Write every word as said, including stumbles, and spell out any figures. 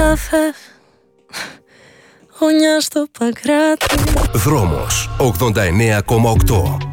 καφέ, γωνιά στο Παγκράτη. Δρόμος ογδόντα εννέα κόμμα οκτώ.